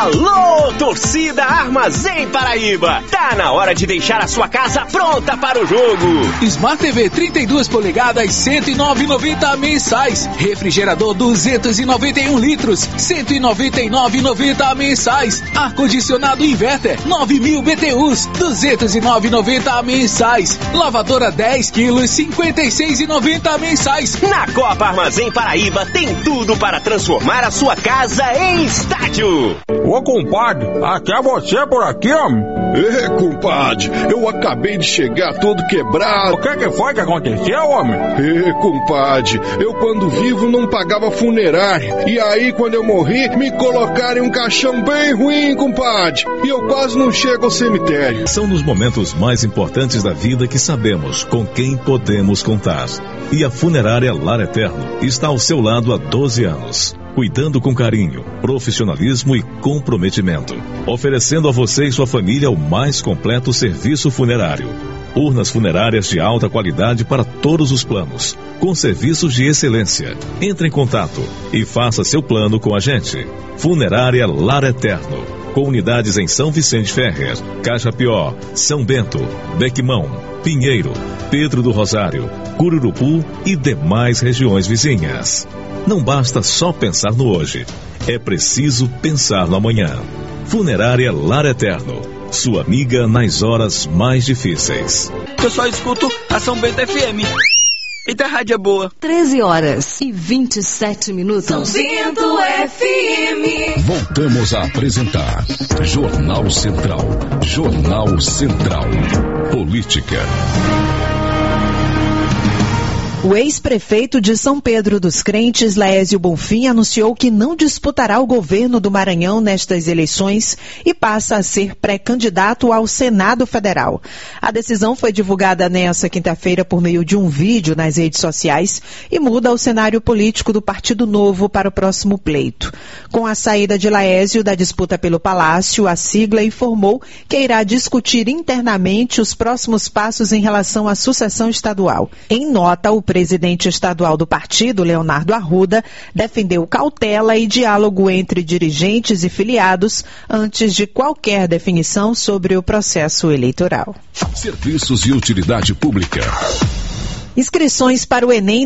Alô, torcida Armazém Paraíba! Tá na hora de deixar a sua casa pronta para o jogo. Smart TV 32 polegadas, 109,90 mensais. Refrigerador 291 litros, 199,90 mensais. Ar-condicionado inverter, 9.000 BTUs, 209,90 mensais. Lavadora 10 quilos, 56,90 mensais. Na Copa Armazém Paraíba tem tudo para transformar a sua casa em estádio. Ô, compadre, aqui é você por aqui, homem? Compadre, eu acabei de chegar todo quebrado. O que foi que aconteceu, homem? Compadre, eu quando vivo não pagava funerária. E aí, quando eu morri, me colocaram em um caixão bem ruim, compadre. E eu quase não chego ao cemitério. São nos momentos mais importantes da vida que sabemos com quem podemos contar. E a Funerária Lar Eterno está ao seu lado há 12 anos. Cuidando com carinho, profissionalismo e comprometimento. Oferecendo a você e sua família o mais completo serviço funerário. Urnas funerárias de alta qualidade para todos os planos, com serviços de excelência. Entre em contato e faça seu plano com a gente. Funerária Lar Eterno, com unidades em São Vicente Ferrer, Cajapió, São Bento, Bequimão, Pinheiro, Pedro do Rosário, Cururupu e demais regiões vizinhas. Não basta só pensar no hoje, é preciso pensar no amanhã. Funerária Lar Eterno, sua amiga nas horas mais difíceis. Eu só escuto a São Bento FM. E a rádio é boa. 13h27. São Bento FM. Voltamos a apresentar Jornal Central. Jornal Central. Política. O ex-prefeito de São Pedro dos Crentes, Laésio Bonfim, anunciou que não disputará o governo do Maranhão nestas eleições e passa a ser pré-candidato ao Senado Federal. A decisão foi divulgada nesta quinta-feira por meio de um vídeo nas redes sociais e muda o cenário político do Partido Novo para o próximo pleito. Com a saída de Laésio da disputa pelo Palácio, a sigla informou que irá discutir internamente os próximos passos em relação à sucessão estadual. Em nota, o presidente estadual do partido, Leonardo Arruda, defendeu cautela e diálogo entre dirigentes e filiados antes de qualquer definição sobre o processo eleitoral. Serviços e utilidade pública. Inscrições para o Enem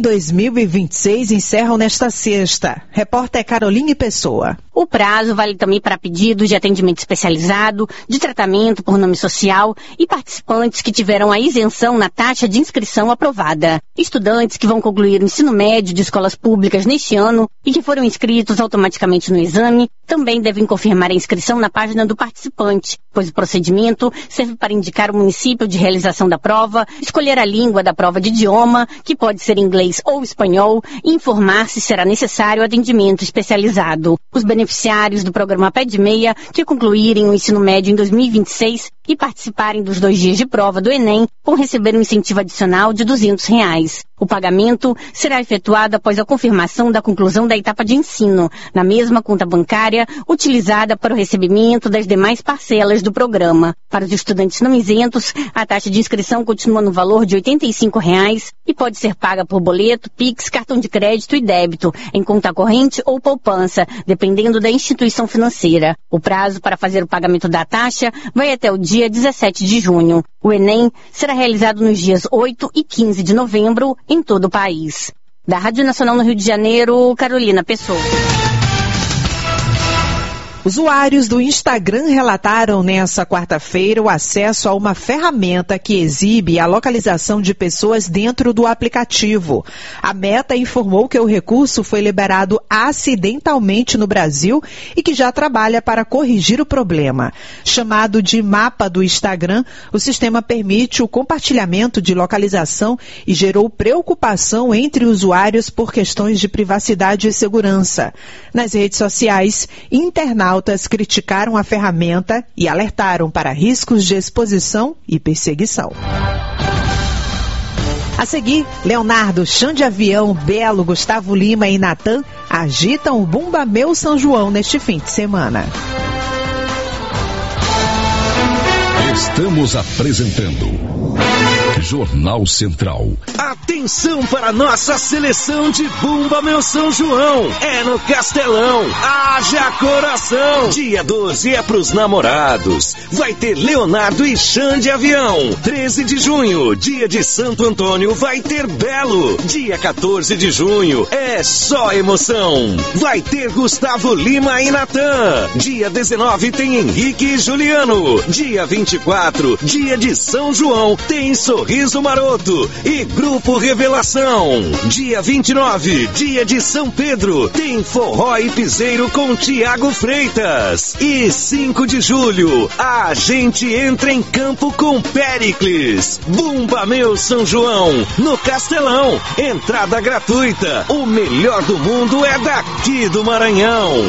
2026 encerram nesta sexta. Repórter Caroline Pessoa. O prazo vale também para pedidos de atendimento especializado, de tratamento por nome social e participantes que tiveram a isenção na taxa de inscrição aprovada. Estudantes que vão concluir o ensino médio de escolas públicas neste ano e que foram inscritos automaticamente no exame também devem confirmar a inscrição na página do participante, pois o procedimento serve para indicar o município de realização da prova, escolher a língua da prova de idioma, que pode ser inglês ou espanhol, e informar se será necessário atendimento especializado. Os beneficiários do programa Pé de Meia que concluírem o ensino médio em 2026 e participarem dos 2 dias de prova do Enem vão receber um incentivo adicional de R$200. O pagamento será efetuado após a confirmação da conclusão da etapa de ensino, na mesma conta bancária utilizada para o recebimento das demais parcelas do programa. Para os estudantes não isentos, a taxa de inscrição continua no valor de R$85 e pode ser paga por boleto, Pix, cartão de crédito e débito, em conta corrente ou poupança, dependendo da instituição financeira. O prazo para fazer o pagamento da taxa vai até o dia 17 de junho. O Enem será realizado nos dias 8 e 15 de novembro em todo o país. Da Rádio Nacional no Rio de Janeiro, Carolina Pessoa. Usuários do Instagram relataram nesta quarta-feira o acesso a uma ferramenta que exibe a localização de pessoas dentro do aplicativo. A Meta informou que o recurso foi liberado acidentalmente no Brasil e que já trabalha para corrigir o problema. Chamado de Mapa do Instagram, o sistema permite o compartilhamento de localização e gerou preocupação entre usuários por questões de privacidade e segurança. Nas redes sociais, internautas criticaram a ferramenta e alertaram para riscos de exposição e perseguição. A seguir, Leonardo, Chão de Avião, Belo, Gustavo Lima e Natan agitam o Bumba Meu São João neste fim de semana. Estamos apresentando Jornal Central. Atenção para nossa seleção de Bumba Meu São João. É no Castelão. Haja coração. Dia 12 é pros namorados. Vai ter Leonardo e Xande Avião. 13 de junho, dia de Santo Antônio, vai ter Belo. Dia 14 de junho, é só emoção. Vai ter Gustavo Lima e Natan. Dia 19 tem Henrique e Juliano. Dia 24, dia de São João, tem Sorriso Maroto e Grupo Revelação. Dia 29, dia de São Pedro, tem Forró e Piseiro com Tiago Freitas. E 5 de julho, a gente entra em campo com Péricles. Bumba Meu São João, no Castelão. Entrada gratuita. O melhor do mundo é daqui do Maranhão.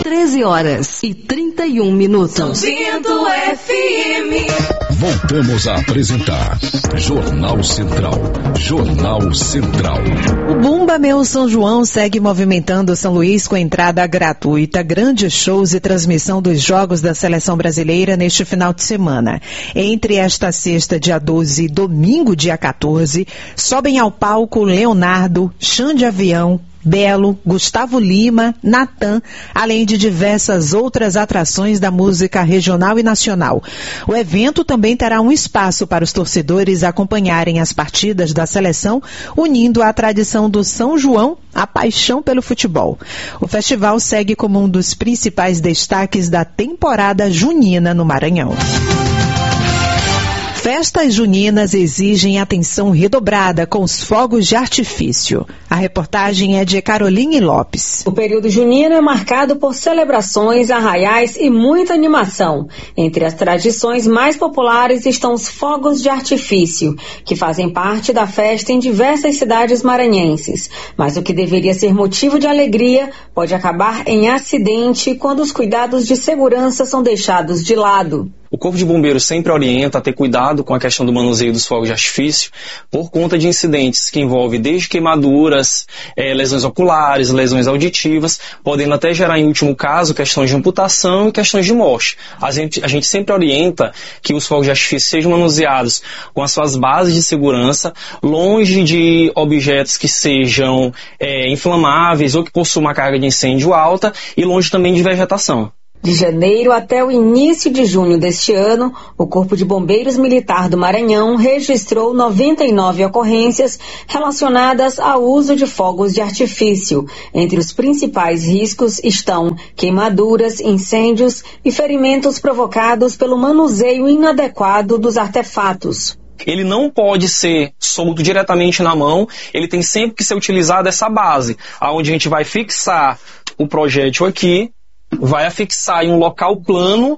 13h31. São Bento FM. Voltamos a apresentar Jornal Central. Jornal Central. O Bumba Meu São João segue movimentando São Luís com entrada gratuita, grandes shows e transmissão dos jogos da Seleção Brasileira neste final de semana. Entre esta sexta, dia 12 e domingo, dia 14, sobem ao palco Leonardo, Xande Avião, Belo, Gustavo Lima, Natan, além de diversas outras atrações da música regional e nacional. O evento também terá um espaço para os torcedores acompanharem as partidas da seleção, unindo a tradição do São João à paixão pelo futebol. O festival segue como um dos principais destaques da temporada junina no Maranhão. Festas juninas exigem atenção redobrada com os fogos de artifício. A reportagem é de Caroline Lopes. O período junino é marcado por celebrações, arraiais e muita animação. Entre as tradições mais populares estão os fogos de artifício, que fazem parte da festa em diversas cidades maranhenses. Mas o que deveria ser motivo de alegria pode acabar em acidente quando os cuidados de segurança são deixados de lado. O Corpo de Bombeiros sempre orienta a ter cuidado com a questão do manuseio dos fogos de artifício por conta de incidentes que envolvem desde queimaduras, lesões oculares, lesões auditivas, podendo até gerar, em último caso, questões de amputação e questões de morte. A gente sempre orienta que os fogos de artifício sejam manuseados com as suas bases de segurança, longe de objetos que sejam inflamáveis ou que possuam uma carga de incêndio alta e longe também de vegetação. De janeiro até o início de junho deste ano, o Corpo de Bombeiros Militar do Maranhão registrou 99 ocorrências relacionadas ao uso de fogos de artifício. Entre os principais riscos estão queimaduras, incêndios e ferimentos provocados pelo manuseio inadequado dos artefatos. Ele não pode ser solto diretamente na mão, ele tem sempre que ser utilizado essa base, onde a gente vai fixar o projétil aqui, vai afixar em um local plano,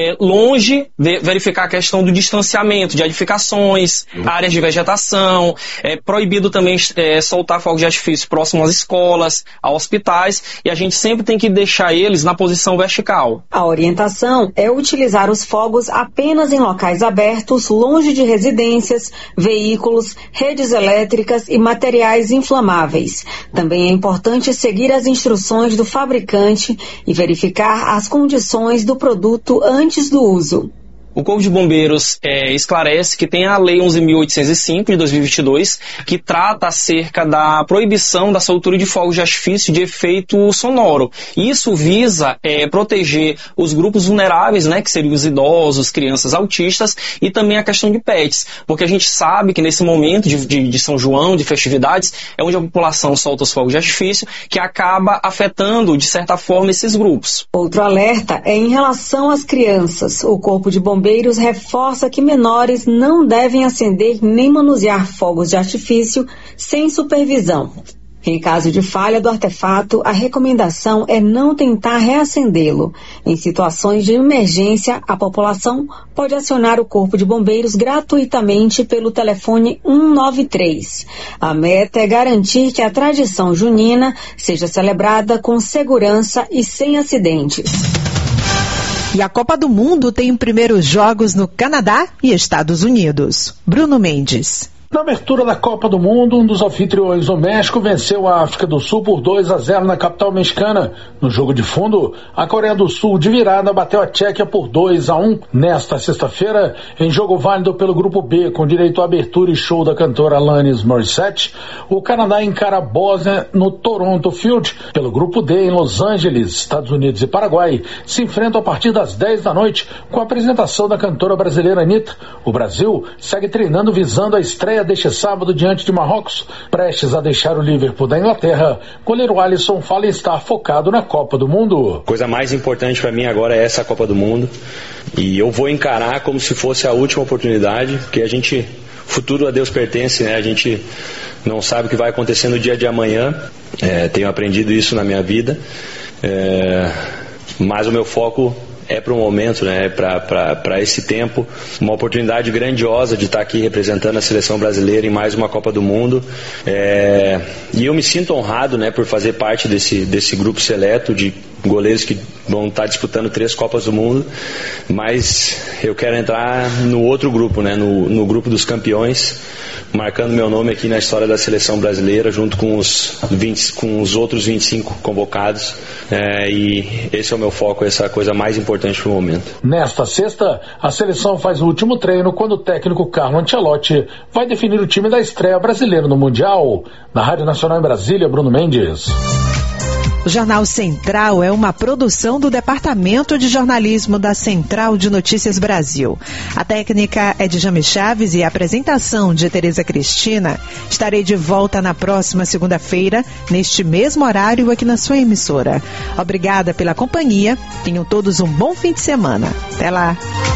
longe, verificar a questão do distanciamento de edificações, áreas de vegetação. É proibido também soltar fogos de artifício próximo às escolas, a hospitais, e a gente sempre tem que deixar eles na posição vertical. A orientação é utilizar os fogos apenas em locais abertos, longe de residências, veículos, redes elétricas e materiais inflamáveis. Também é importante seguir as instruções do fabricante e verificar as condições do produto antes do uso. O Corpo de Bombeiros esclarece que tem a Lei 11.805 de 2022, que trata acerca da proibição da soltura de fogos de artifício de efeito sonoro. Isso visa proteger os grupos vulneráveis, né, que seriam os idosos, crianças autistas, e também a questão de pets, porque a gente sabe que nesse momento de São João, de festividades, é onde a população solta os fogos de artifício, que acaba afetando, de certa forma, esses grupos. Outro alerta é em relação às crianças. O Corpo de Bombeiros reforça que menores não devem acender nem manusear fogos de artifício sem supervisão. Em caso de falha do artefato, a recomendação é não tentar reacendê-lo. Em situações de emergência, a população pode acionar o Corpo de Bombeiros gratuitamente pelo telefone 193. A meta é garantir que a tradição junina seja celebrada com segurança e sem acidentes. E a Copa do Mundo tem primeiros jogos no Canadá e Estados Unidos. Bruno Mendes. Na abertura da Copa do Mundo, um dos anfitriões, o México, venceu a África do Sul por 2-0 na capital mexicana. No jogo de fundo, a Coreia do Sul, de virada, bateu a Tchequia por 2-1. Nesta sexta-feira, em jogo válido pelo Grupo B, com direito à abertura e show da cantora Alanis Morissette, o Canadá encara a Bósnia no Toronto Field. Pelo Grupo D, em Los Angeles, Estados Unidos e Paraguai, se enfrentam a partir das 10 da noite, com a apresentação da cantora brasileira Anitta. O Brasil segue treinando visando a estreia deste sábado diante de Marrocos. Prestes a deixar o Liverpool da Inglaterra, goleiro Alisson fala estar focado na Copa do Mundo. A coisa mais importante para mim agora é essa Copa do Mundo, e eu vou encarar como se fosse a última oportunidade, porque futuro a Deus pertence, né? A gente não sabe o que vai acontecer no dia de amanhã. Tenho aprendido isso na minha vida, mas o meu foco é para o momento, né? Para esse tempo, uma oportunidade grandiosa de estar aqui representando a seleção brasileira em mais uma Copa do Mundo, e eu me sinto honrado, né, por fazer parte desse grupo seleto de goleiros que vão estar disputando 3 Copas do Mundo, mas eu quero entrar no outro grupo, né, no grupo dos campeões, marcando meu nome aqui na história da seleção brasileira, junto com os outros 25 convocados, e esse é o meu foco, essa é a coisa mais importante para o momento. Nesta sexta, a seleção faz o último treino quando o técnico Carlo Ancelotti vai definir o time da estreia brasileira no Mundial. Na Rádio Nacional em Brasília, Bruno Mendes. O Jornal Central é uma produção do Departamento de Jornalismo da Central de Notícias Brasil. A técnica é de Jame Chaves e a apresentação de Tereza Cristina. Estarei de volta na próxima segunda-feira, neste mesmo horário aqui na sua emissora. Obrigada pela companhia. Tenham todos um bom fim de semana. Até lá.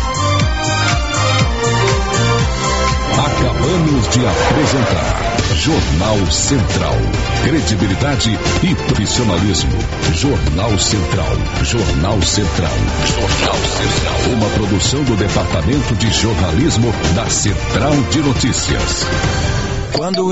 Acabamos de apresentar Jornal Central. Credibilidade e profissionalismo. Jornal Central. Jornal Central. Jornal Central. Uma produção do Departamento de Jornalismo da Central de Notícias. Quando